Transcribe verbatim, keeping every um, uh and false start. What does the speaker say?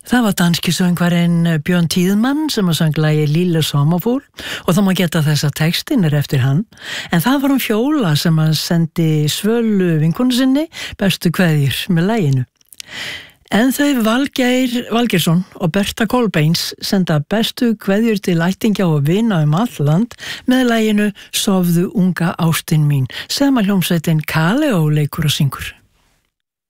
Það var danski söngvarinn Björn Tíðmann sem að söng lagið Lille Sommerfugl og þá má geta þess að textin er eftir hann, en það var hún Fjóla sem að sendi Svölu vinkonu sinni bestu kveðjur með laginu. En þau Valgeir Valgeirsson og Berta Kolbeins senda bestu kveðjur til ættingja og vina um all land með laginu Sofðu unga ástin mín sem að hljómsveitin Kaleo leikur og syngur.